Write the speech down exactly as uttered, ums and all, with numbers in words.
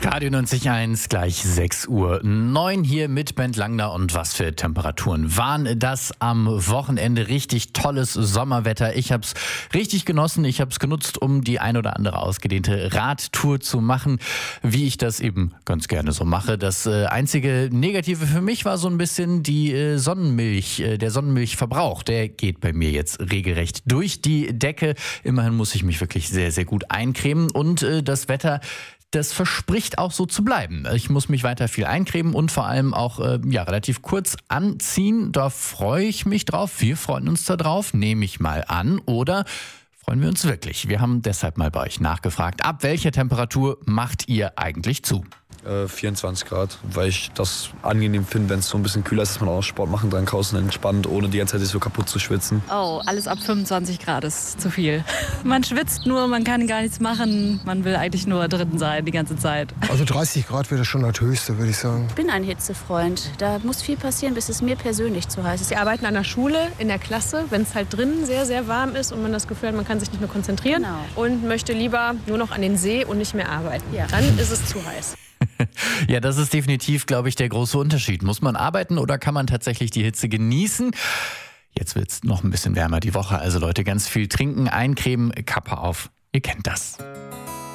Radio neunzig Komma eins, gleich sechs Uhr neun hier mit Bent Langner. Und was für Temperaturen waren das am Wochenende? Richtig tolles Sommerwetter. Ich habe es richtig genossen. Ich habe es genutzt, um die ein oder andere ausgedehnte Radtour zu machen, wie ich das eben ganz gerne so mache. Das äh, einzige Negative für mich war so ein bisschen die äh, Sonnenmilch, äh, der Sonnenmilchverbrauch. Der geht bei mir jetzt regelrecht durch die Decke. Immerhin muss ich mich wirklich sehr, sehr gut eincremen. Und äh, das Wetter, das verspricht auch so zu bleiben. Ich muss mich weiter viel eincremen und vor allem auch äh, ja, relativ kurz anziehen. Da freue ich mich drauf. Wir freuen uns da drauf, nehme ich mal an. Oder freuen wir uns wirklich? Wir haben deshalb mal bei euch nachgefragt, ab welcher Temperatur macht ihr eigentlich zu? Äh, vierundzwanzig Grad, weil ich das angenehm finde, wenn es so ein bisschen kühler ist, dass man auch Sport machen kann, draußen entspannt, ohne die ganze Zeit sich so kaputt zu schwitzen. Oh, alles ab fünfundzwanzig Grad ist zu viel. Man schwitzt nur, man kann gar nichts machen, man will eigentlich nur drin sein die ganze Zeit. Also dreißig Grad wäre schon das Höchste, würde ich sagen. Ich bin ein Hitzefreund. Da muss viel passieren, bis es mir persönlich zu heiß ist. Wir arbeiten an der Schule, in der Klasse, wenn es halt drinnen sehr, sehr warm ist und man das Gefühl hat, man kann sich nicht mehr konzentrieren Genau. und möchte lieber nur noch an den See und nicht mehr arbeiten. Ja. Dann ist es zu heiß. Ja, das ist definitiv, glaube ich, der große Unterschied. Muss man arbeiten oder kann man tatsächlich die Hitze genießen? Jetzt wird es noch ein bisschen wärmer die Woche. Also Leute, ganz viel trinken, eincremen, Kappe auf. Ihr kennt das.